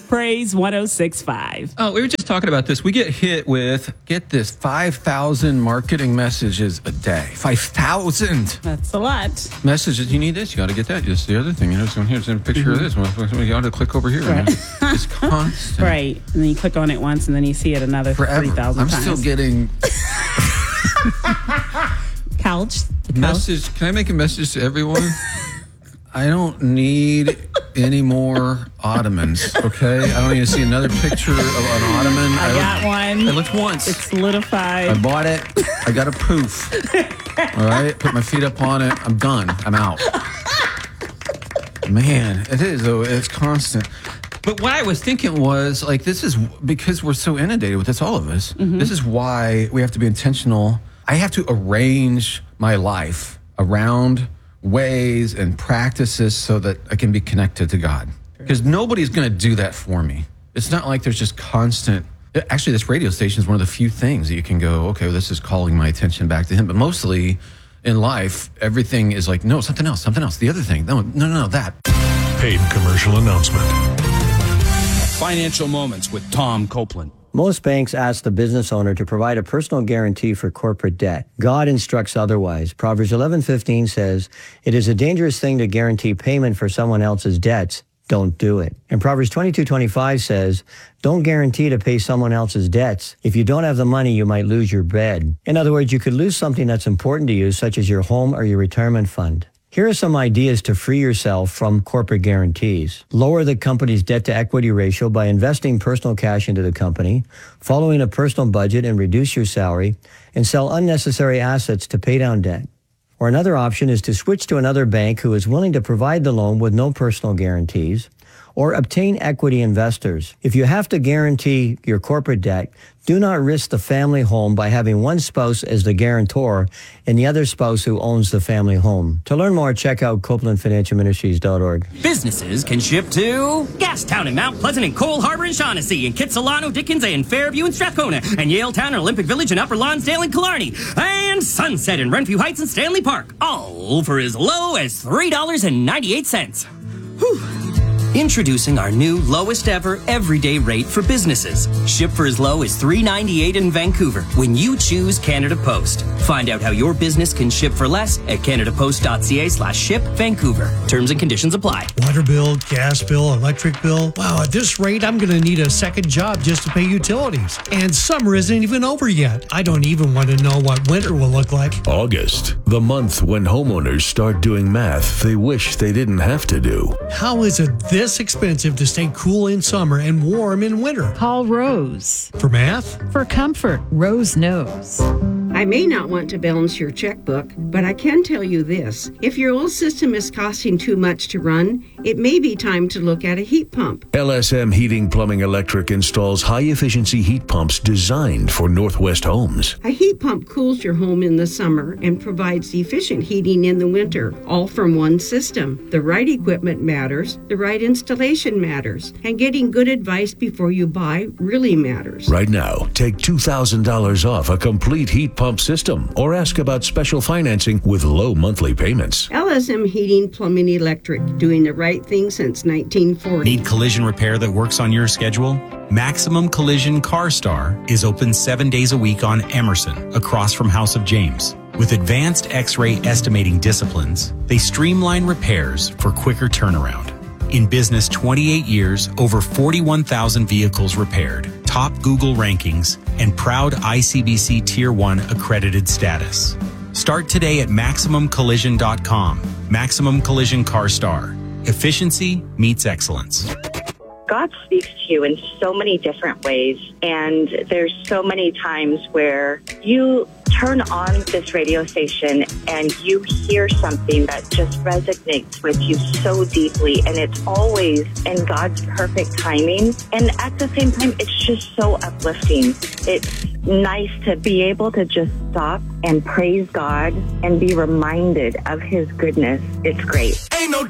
Praise 106.5. Oh, we were just talking about this. We get hit with, get this, 5,000 marketing messages a day. 5,000 That's a lot. messages. You need this. You got to get that. Just the other thing. You know, so here's a picture of this. You got to click over here. Right. It's constant. Right. And then you click on it once, and then you see it another 30,000 I'm times. still getting Couch. message. Can I make a message to everyone? I don't need any more ottomans, okay? I don't need to see another picture of an ottoman. I got one. I looked once. It's solidified. I bought it. I got a poof. All right? Put my feet up on it. I'm done. I'm out. Man, it is, though. It's constant. But what I was thinking was, like, this is because we're so inundated with this, all of us. Mm-hmm. This is why we have to be intentional. I have to arrange my life around ways and practices so that I can be connected to God. Because nobody's going to do that for me. It's not like there's just constant. Actually, this radio station is one of the few things that you can go, okay, well, this is calling my attention back to Him. But mostly in life, everything is like, no, something else, the other thing. No, that. Paid commercial announcement. Financial Moments with Tom Copeland. Most banks ask the business owner to provide a personal guarantee for corporate debt. God instructs otherwise. Proverbs 11:15 says, "It is a dangerous thing to guarantee payment for someone else's debts. Don't do it." And Proverbs 22:25 says, "Don't guarantee to pay someone else's debts. If you don't have the money, you might lose your bed." In other words, you could lose something that's important to you, such as your home or your retirement fund. Here are some ideas to free yourself from corporate guarantees. Lower the company's debt-to-equity ratio by investing personal cash into the company, following a personal budget and reduce your salary, and sell unnecessary assets to pay down debt. Or another option is to switch to another bank who is willing to provide the loan with no personal guarantees, or obtain equity investors. If you have to guarantee your corporate debt, do not risk the family home by having one spouse as the guarantor and the other spouse who owns the family home. To learn more, check out CopelandFinancialMinistries.org. Businesses can ship to Gastown and Mount Pleasant and Cole Harbor and Shaughnessy and Kitsilano, Dickens and Fairview and Strathcona and Yaletown and Olympic Village and Upper Lonsdale and Killarney and Sunset and Renfrew Heights and Stanley Park, all for as low as $3.98. Whew. Introducing our new lowest ever everyday rate for businesses. Ship for as low as $3.98 in Vancouver when you choose Canada Post. Find out how your business can ship for less at canadapost.ca/ship Vancouver. Terms and conditions apply. Water bill, gas bill, electric bill. Wow, at this rate, I'm going to need a second job just to pay utilities. And summer isn't even over yet. I don't even want to know what winter will look like. August, the month when homeowners start doing math they wish they didn't have to do. How is it this expensive to stay cool in summer and warm in winter? Call Rose. For math? For comfort, Rose knows. I may not want to balance your checkbook, but I can tell you this. If your old system is costing too much to run, it may be time to look at a heat pump. LSM Heating, Plumbing, Electric installs high-efficiency heat pumps designed for Northwest homes. A heat pump cools your home in the summer and provides efficient heating in the winter, all from one system. The right equipment matters, the right installation matters, and getting good advice before you buy really matters. Right now, take $2,000 off a complete heat pump system or ask about special financing with low monthly payments. LSM Heating, Plumbing, Electric, doing the right thing since 1940. Need collision repair that works on your schedule? Maximum Collision Car Star is open 7 days a week on Emerson, across from House of James. With advanced X-ray estimating disciplines, they streamline repairs for quicker turnaround. In business 28 years, over 41,000 vehicles repaired, top Google rankings, and proud ICBC Tier 1 accredited status. Start today at MaximumCollision.com. Maximum Collision Car Star. Efficiency meets excellence. God speaks to you in so many different ways, and there's so many times where you turn on this radio station and you hear something that just resonates with you so deeply, and it's always in God's perfect timing. And at the same time, it's just so uplifting. It's nice to be able to just stop and praise God and be reminded of His goodness. It's great. Ain't no